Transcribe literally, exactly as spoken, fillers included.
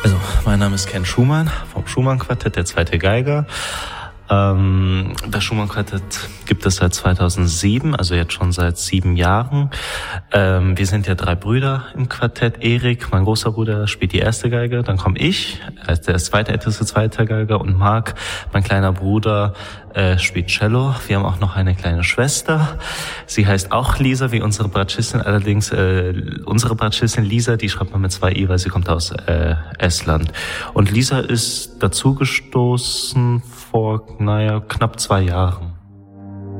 Also, mein Name ist Ken Schumann vom Schumann-Quartett, der zweite Geiger. Ähm, das Schumann-Quartett gibt es seit zweitausendsieben, also jetzt schon seit sieben Jahren. Ähm, wir sind ja drei Brüder im Quartett. Erik, mein großer Bruder, spielt die erste Geige. Dann komme ich, als der zweitälteste zweiter Geiger. Und Marc, mein kleiner Bruder, äh, spielt Cello. Wir haben auch noch eine kleine Schwester. Sie heißt auch Lisa, wie unsere Bratschistin. Allerdings, äh, unsere Bratschistin Lisa, die schreibt man mit zwei I, weil sie kommt aus äh, Estland. Und Lisa ist dazugestoßen vor, naja, knapp zwei Jahren.